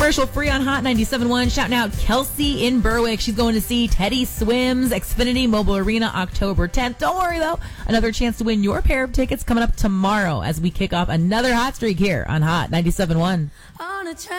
Commercial free on Hot 97.1. Shouting out Kelsey in Berwick. She's going to see Teddy Swims, Xfinity Mobile Arena, October 10th. Don't worry, though. Another chance to win your pair of tickets coming up tomorrow as we kick off another hot streak here on Hot 97.1.